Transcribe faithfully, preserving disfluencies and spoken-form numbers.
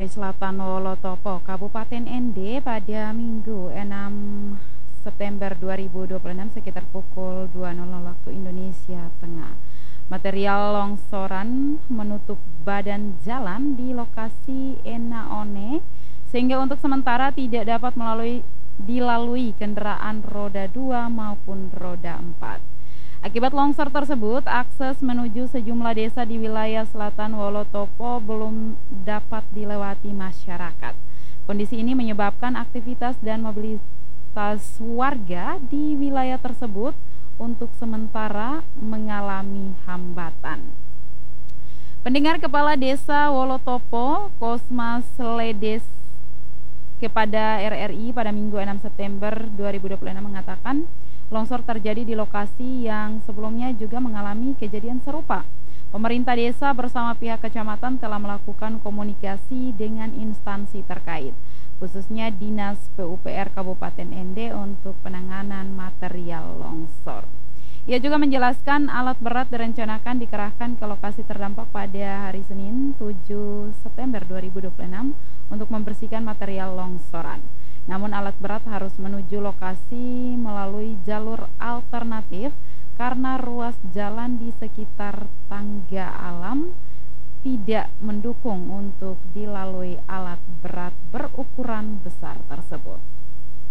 Selatan Wolotopo, Kabupaten N D pada Minggu enam September dua ribu dua puluh enam sekitar pukul dua nol nol waktu Indonesia Tengah. Material longsoran menutup badan jalan di lokasi Enaone sehingga untuk sementara tidak dapat melalui dilalui kendaraan roda dua maupun roda empat. Akibat longsor tersebut, akses menuju sejumlah desa di wilayah Selatan Wolotopo belum dapat dilewati masyarakat. Kondisi ini menyebabkan aktivitas dan mobilitas warga di wilayah tersebut untuk sementara mengalami hambatan. Pendengar, Kepala Desa Wolotopo, Kosmas Ledes, kepada R R I pada Minggu enam September dua ribu dua puluh enam mengatakan longsor terjadi di lokasi yang sebelumnya juga mengalami kejadian serupa. Pemerintah desa bersama pihak kecamatan telah melakukan komunikasi dengan instansi terkait, khususnya Dinas P U P R Kabupaten N D untuk penanganan material longsor. Ia juga menjelaskan alat berat direncanakan dikerahkan ke lokasi terdampak pada hari Senin tujuh September dua ribu dua puluh enam untuk membersihkan material longsoran. Namun alat berat harus menuju lokasi melalui jalur alternatif karena ruas jalan di sekitar tangga alam tidak mendukung untuk dilalui alat berat berukuran besar tersebut.